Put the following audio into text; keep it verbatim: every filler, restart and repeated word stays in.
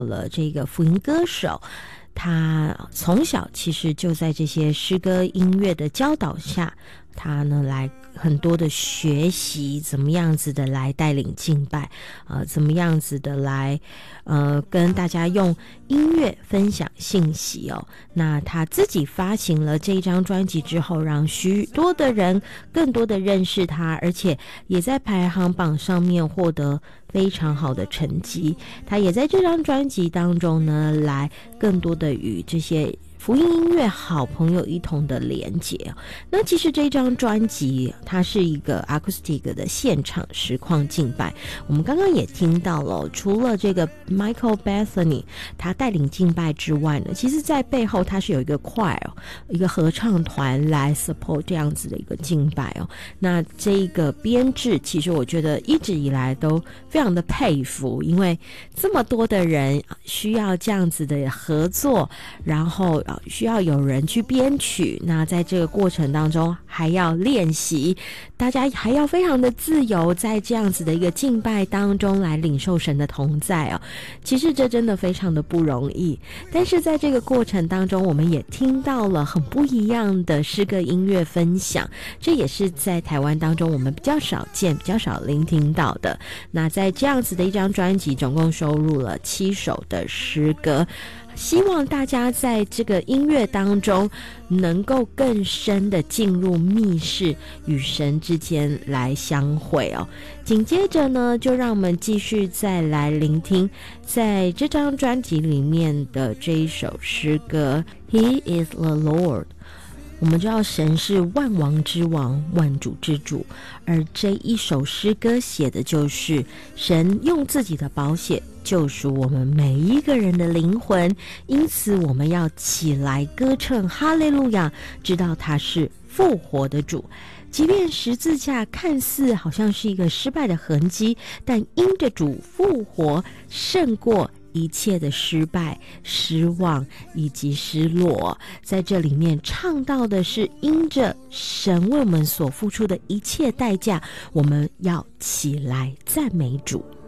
了这个福音歌手，他从小其实就在这些诗歌音乐的教导下，他呢来很多的学习怎么样子的来带领敬拜，呃，怎么样子的来呃跟大家用音乐分享信息哦。那他自己发行了这张专辑之后，让许多的人更多的认识他，而且也在排行榜上面获得非常好的成绩。他也在这张专辑当中呢，来更多的与这些福音音乐好朋友一同的连结。那其实这张专辑它是一个 acoustic 的现场实况敬拜，我们刚刚也听到了，除了这个 Michael Bethany 他带领敬拜之外呢，其实在背后他是有一个 choir 一个合唱团来 support 这样子的一个敬拜哦。那这个编制其实我觉得一直以来都非常的佩服，因为这么多的人需要这样子的合作，然后需要有人去编曲，那在这个过程当中还要练习，大家还要非常的自由，在这样子的一个敬拜当中来领受神的同在哦。其实这真的非常的不容易，但是在这个过程当中，我们也听到了很不一样的诗歌音乐分享，这也是在台湾当中我们比较少见、比较少聆听到的。那在这样子的一张专辑，总共收录了七首的诗歌，希望大家在这个音乐当中能够更深的进入密室，与神之间来相会哦。紧接着呢，就让我们继续再来聆听在这张专辑里面的这一首诗歌 He is the Lord。我们知道神是万王之王，万主之主，而这一首诗歌写的就是神用自己的宝血救赎我们每一个人的灵魂，因此我们要起来歌唱哈利路亚，知道他是复活的主。即便十字架看似好像是一个失败的痕迹，但因着主复活胜过一切的失败、失望以及失落。在这里面唱到的是因着神为我们所付出的一切代价，我们要起来赞美主。